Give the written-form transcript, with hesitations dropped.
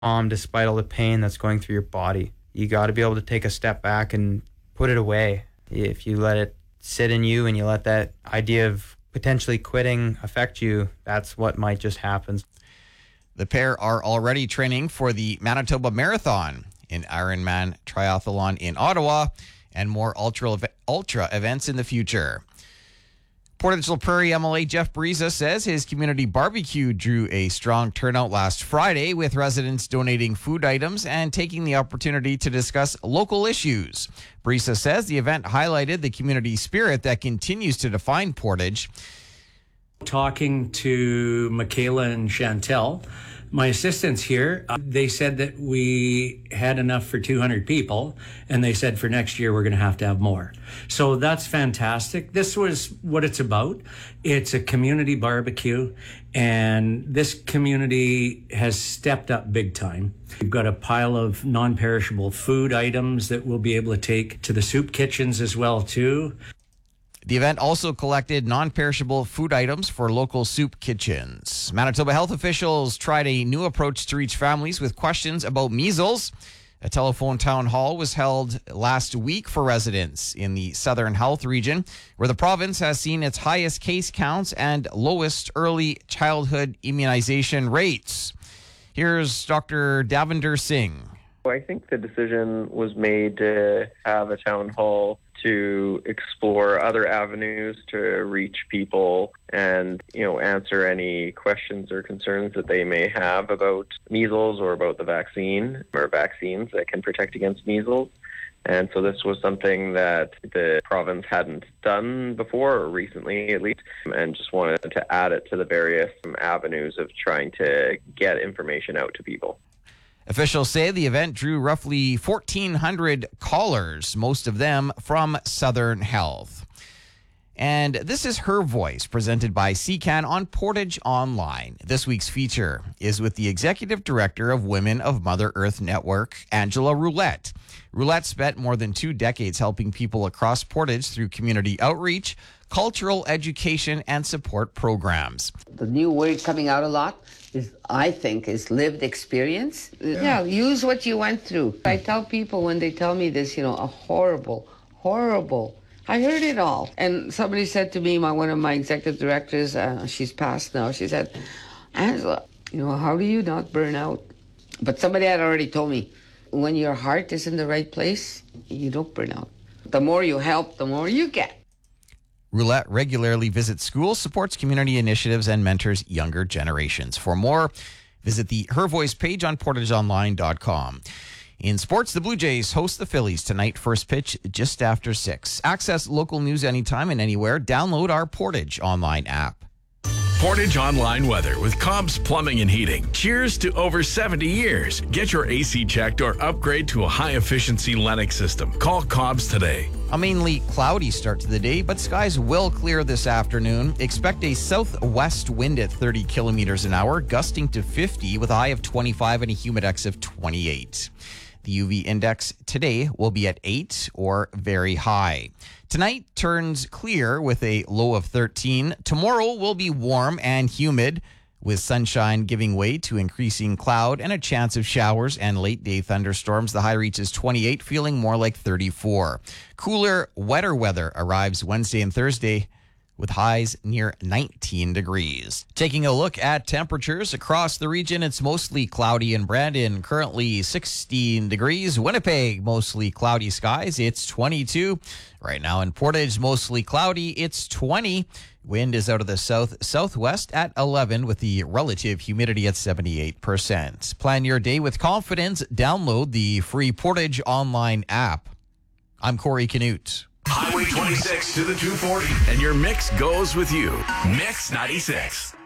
despite all the pain that's going through your body. You got to be able to take a step back and put it away. If you let it sit in you and you let that idea of potentially quitting affect you, that's what might just happen. The pair are already training for the Manitoba Marathon, an Ironman triathlon in Ottawa, and more ultra events in the future. Portage La Prairie MLA Jeff Brisa says his community barbecue drew a strong turnout last Friday, with residents donating food items and taking the opportunity to discuss local issues. Brisa says the event highlighted the community spirit that continues to define Portage. Talking to Michaela and Chantel, my assistants here, they said that we had enough for 200 people, and they said for next year we're going to have more. So that's fantastic. This was what it's about. It's a community barbecue, and this community has stepped up big time. We've got a pile of non-perishable food items that we'll be able to take to the soup kitchens as well, too. The event also collected non-perishable food items for local soup kitchens. Manitoba health officials tried a new approach to reach families with questions about measles. A telephone town hall was held last week for residents in the Southern Health region, where the province has seen its highest case counts and lowest early childhood immunization rates. Here's Dr. Davinder Singh. I think the decision was made to have a town hall to explore other avenues to reach people and, answer any questions or concerns that they may have about measles or about the vaccine or vaccines that can protect against measles. And so this was something that the province hadn't done before, or recently at least, and just wanted to add it to the various avenues of trying to get information out to people. Officials say the event drew roughly 1,400 callers, most of them from Southern Health. And this is Her Voice, presented by CCAN on Portage Online. This week's feature is with the Executive Director of Women of Mother Earth Network, Angela Roulette. Roulette spent more than 2 decades helping people across Portage through community outreach, cultural education, and support programs. The new word coming out a lot I think, is lived experience. Yeah, use what you went through. I tell people when they tell me this, a horrible, I heard it all. And somebody said to me, one of my executive directors, she's passed now, she said, Angela, how do you not burn out? But somebody had already told me, when your heart is in the right place, you don't burn out. The more you help, the more you get. Roulette regularly visits schools, supports community initiatives, and mentors younger generations. For more, visit the Her Voice page on portageonline.com. In sports, the Blue Jays host the Phillies tonight, first pitch just after 6. Access local news anytime and anywhere. Download our Portage Online app. Portage Online weather with Cobb's Plumbing and Heating. Cheers to over 70 years. Get your AC checked or upgrade to a high-efficiency Lennox system. Call Cobb's today. A mainly cloudy start to the day, but skies will clear this afternoon. Expect a southwest wind at 30 kilometers an hour, gusting to 50 with a high of 25 and a humidex of 28. The UV index today will be at 8 or very high. Tonight turns clear with a low of 13. Tomorrow will be warm and humid, with sunshine giving way to increasing cloud and a chance of showers and late-day thunderstorms. The high reaches 28, feeling more like 34. Cooler, wetter weather arrives Wednesday and Thursday, with highs near 19 degrees. Taking a look at temperatures across the region, it's mostly cloudy in Brandon, currently 16 degrees. Winnipeg, mostly cloudy skies, it's 22. Right now in Portage, mostly cloudy, it's 20. Wind is out of the southwest at 11 with the relative humidity at 78%. Plan your day with confidence. Download the free Portage Online app. I'm Corey Canute. Highway 26 to the 240, and your mix goes with you. Mix 96.